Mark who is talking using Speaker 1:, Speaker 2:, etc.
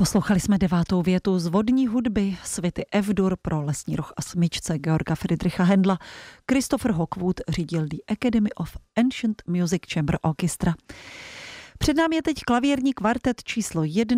Speaker 1: Poslouchali jsme 9. větu z vodní hudby Svity F-dur pro lesní roh a smyčce Georga Friedricha Händla. Christopher Hogwood řídil The Academy of Ancient Music Chamber Orchestra. Před námi je teď klavírní kvartet číslo 1